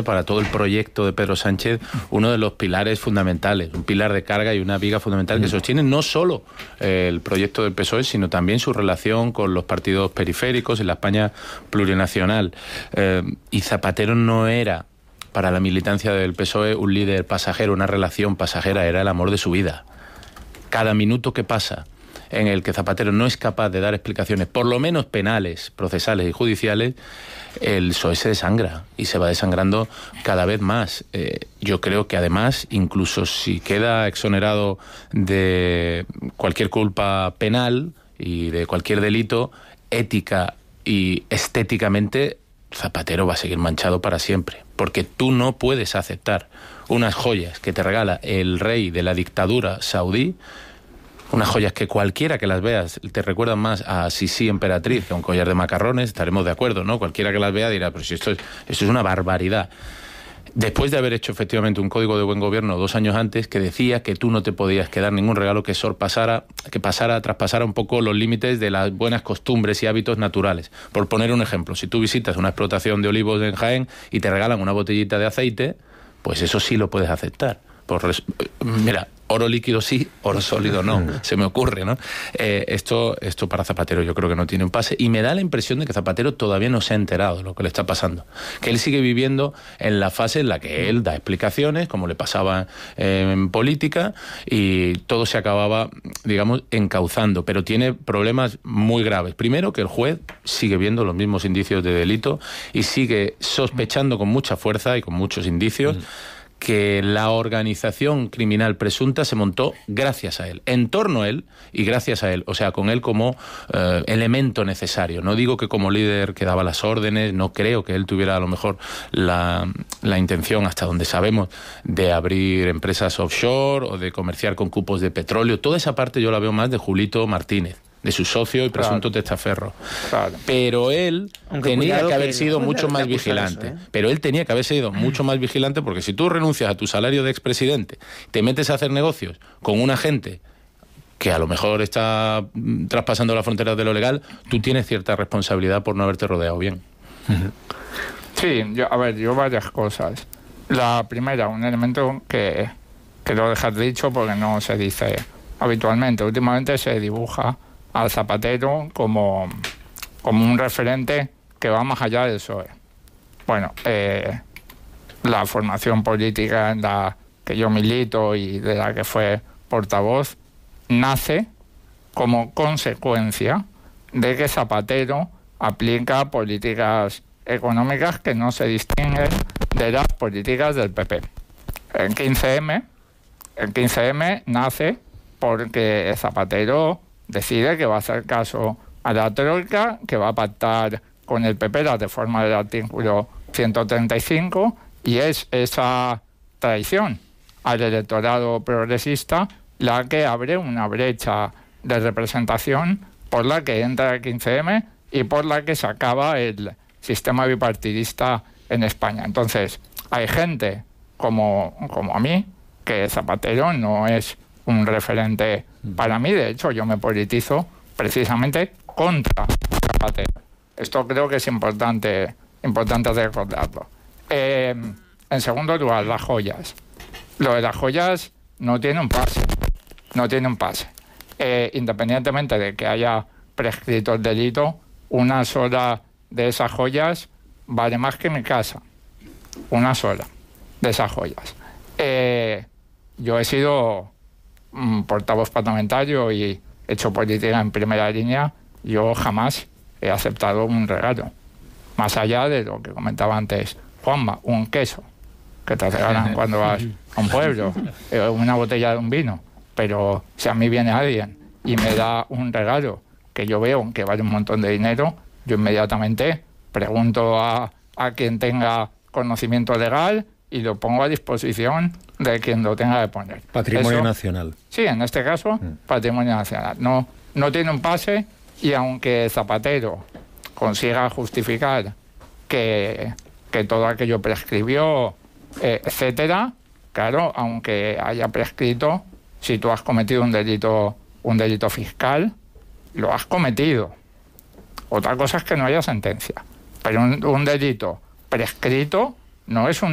para todo el proyecto de Pedro Sánchez uno de los pilares fundamentales, un pilar de carga y una viga fundamental que sostiene no solo el proyecto del PSOE, sino también su relación con los partidos periféricos en la España plurinacional. Y Zapatero no era, para la militancia del PSOE, un líder pasajero, una relación pasajera, era el amor de su vida. Cada minuto que pasa en el que Zapatero no es capaz de dar explicaciones, por lo menos penales, procesales y judiciales, el PSOE se desangra y se va desangrando cada vez más. Yo creo que además, incluso si queda exonerado de cualquier culpa penal y de cualquier delito, ética y estéticamente, Zapatero va a seguir manchado para siempre, porque tú no puedes aceptar unas joyas que te regala el rey de la dictadura saudí, unas joyas que cualquiera que las veas te recuerdan más a Sisi emperatriz que a un collar de macarrones, estaremos de acuerdo, ¿no? Cualquiera que las vea dirá, pero si esto es una barbaridad. Después de haber hecho efectivamente un código de buen gobierno 2 años antes que decía que tú no te podías quedar ningún regalo que traspasara un poco los límites de las buenas costumbres y hábitos naturales. Por poner un ejemplo, si tú visitas una explotación de olivos en Jaén y te regalan una botellita de aceite, pues eso sí lo puedes aceptar. Mira, oro líquido sí, oro sólido no, se me ocurre, ¿no? Esto para Zapatero yo creo que no tiene un pase, y me da la impresión de que Zapatero todavía no se ha enterado de lo que le está pasando, que él sigue viviendo en la fase en la que él da explicaciones, como le pasaba en política, y todo se acababa, digamos, encauzando, pero tiene problemas muy graves. Primero, que el juez sigue viendo los mismos indicios de delito y sigue sospechando con mucha fuerza y con muchos indicios que la organización criminal presunta se montó gracias a él, en torno a él y gracias a él, o sea, con él como elemento necesario. No digo que como líder que daba las órdenes, no creo que él tuviera a lo mejor la intención, hasta donde sabemos, de abrir empresas offshore o de comerciar con cupos de petróleo. Toda esa parte yo la veo más de Julito Martínez, de su socio y presunto testaferro. Claro. Pero él tenía que haber sido mucho más vigilante. Pero él tenía que haber sido mucho más vigilante, porque si tú renuncias a tu salario de expresidente, te metes a hacer negocios con una gente que a lo mejor está traspasando las fronteras de lo legal, tú tienes cierta responsabilidad por no haberte rodeado bien. Sí, yo varias cosas. La primera, un elemento que lo dejas dicho porque no se dice habitualmente. Últimamente se dibuja al Zapatero como un referente que va más allá del PSOE. Bueno, la formación política en la que yo milito y de la que fue portavoz nace como consecuencia de que Zapatero aplica políticas económicas que no se distinguen de las políticas del PP. El 15M nace porque Zapatero decide que va a hacer caso a la troika, que va a pactar con el PP la reforma del artículo 135, y es esa traición al electorado progresista la que abre una brecha de representación por la que entra el 15M y por la que se acaba el sistema bipartidista en España. Entonces, hay gente como a mí, que Zapatero no es un referente para mí. De hecho, yo me politizo precisamente contra Zapatero. Esto creo que es importante recordarlo. En segundo lugar, las joyas. Lo de las joyas no tiene un pase. Independientemente de que haya prescrito el delito, una sola de esas joyas vale más que mi casa. Una sola de esas joyas. Yo he sido portavoz parlamentario y he hecho política en primera línea. Yo jamás he aceptado un regalo, más allá de lo que comentaba antes Juanma, un queso que te regalan cuando vas a un pueblo, una botella de un vino. Pero si a mí viene alguien y me da un regalo que yo veo que vale un montón de dinero, yo inmediatamente pregunto a quien tenga conocimiento legal y lo pongo a disposición de quien lo tenga que poner. Patrimonio nacional. Sí, en este caso, patrimonio nacional. No tiene un pase, y aunque Zapatero consiga justificar que todo aquello prescribió, etcétera, claro, aunque haya prescrito, si tú has cometido un delito fiscal, lo has cometido. Otra cosa es que no haya sentencia. Pero un delito prescrito no es un